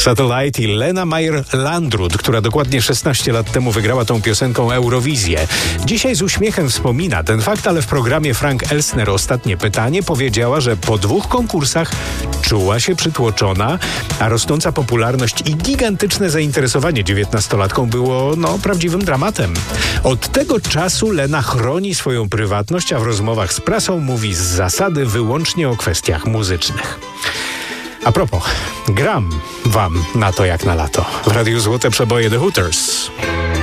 Satellite i Lena Meyer-Landrut, która dokładnie 16 lat temu wygrała tą piosenką Eurowizję. Dzisiaj z uśmiechem wspomina ten fakt, ale w programie Frank Elsner Ostatnie pytanie powiedziała, że po 2 konkursach czuła się przytłoczona, a rosnąca popularność i gigantyczne zainteresowanie 19-latką było prawdziwym dramatem. Od tego czasu Lena chroni swoją prywatność, a w rozmowach z prasą mówi z zasady wyłącznie o kwestiach muzycznych. A propos, gram wam na to jak na lato. W Radiu Złote Przeboje The Hooters.